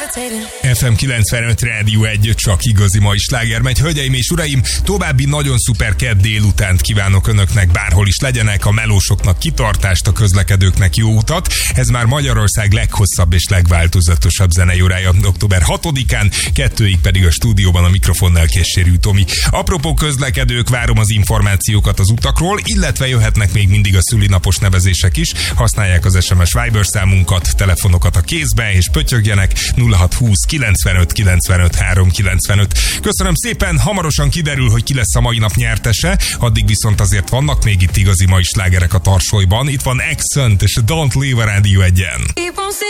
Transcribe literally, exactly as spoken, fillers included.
ef em kilencvenöt Rádió egy, csak igazi mai sláger megy. Hölgyeim és uraim, további nagyon szuper kedd délutánt kívánok önöknek, bárhol is legyenek, a melósoknak kitartást, a közlekedőknek jó utat. Ez már Magyarország leghosszabb és legváltozatosabb zenei órája október hatodikán, kettőig pedig a stúdióban a mikrofonnál Kessérű Tomi. Apropó közlekedők, várom az információkat az utakról, illetve jöhetnek még mindig a szülinapos nevezések is. Használják az es em es Viber számunkat, telefonokat a kézbe, és pötyögjenek nulla hat húsz kilencvenöt kilencvenöt háromszázkilencvenöt. Köszönöm szépen, hamarosan kiderül, hogy ki lesz a mai nap nyertese, addig viszont azért vannak még itt igazi mai slágerek a tarsolyban. Itt van Accent és Don't Leave a Rádió egyen.